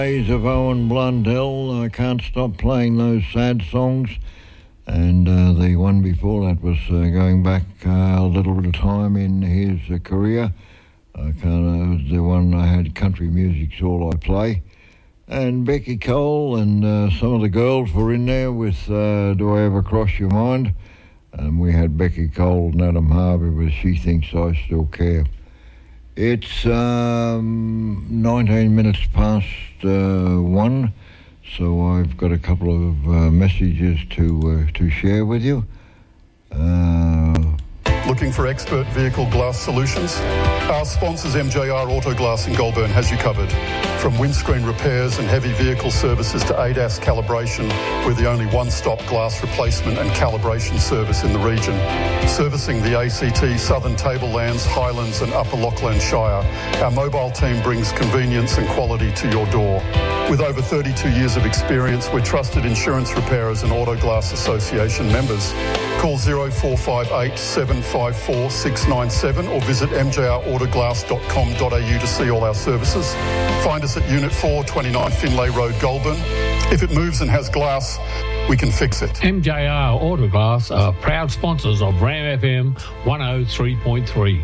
Days of Owen Blundell. I can't stop playing those sad songs. And the one before that was going back a little bit of time in his career. The one I had, Country Music's All I Play. And Becky Cole and some of the girls were in there with Do I Ever Cross Your Mind? And we had Becky Cole and Adam Harvey with She Thinks I Still Care. It's 19 minutes past 1, so I've got a couple of messages to share with you. Looking for expert vehicle glass solutions? Our sponsors MJR Auto Glass in Goulburn has you covered. From windscreen repairs and heavy vehicle services to ADAS calibration, we're the only one-stop glass replacement and calibration service in the region. Servicing the ACT, Southern Tablelands, Highlands and Upper Lachlan Shire, our mobile team brings convenience and quality to your door. With over 32 years of experience, we're trusted insurance repairers and Auto Glass Association members. Call 0458 754 697 or visit mjrautoglass.com.au to see all our services. Find us at Unit 4, 29 Finlay Road, Goulburn. If it moves and has glass, we can fix it. MJR Autoglass are proud sponsors of Ram FM 103.3.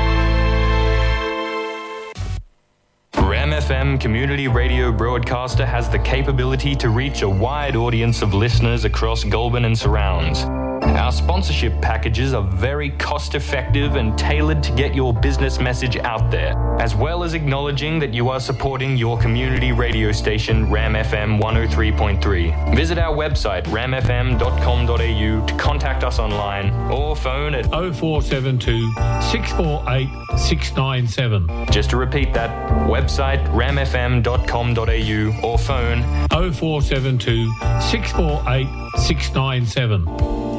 Ram FM community radio broadcaster has the capability to reach a wide audience of listeners across Goulburn and surrounds. Our sponsorship packages are very cost-effective and tailored to get your business message out there, as well as acknowledging that you are supporting your community radio station, Ram FM 103.3. Visit our website, ramfm.com.au, to contact us online or phone at 0472 648 697. Just to repeat that, website ramfm.com.au or phone 0472 648 697.